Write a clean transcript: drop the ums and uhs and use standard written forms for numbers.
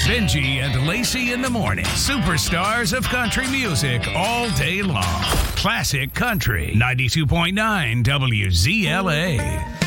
Benji and Lacey in the morning. Superstars of country music all day long. Classic Country 92.9 WZLA.